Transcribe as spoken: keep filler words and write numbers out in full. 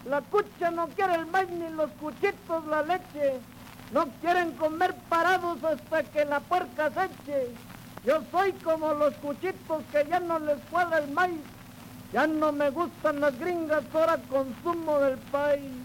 La cucha no quiere el maíz ni los cuchitos la leche. No quieren comer parados hasta que la puerca se eche. Yo soy como los cuchitos que ya no les cuadra el maíz. Ya no me gustan las gringas, ahora consumo del país.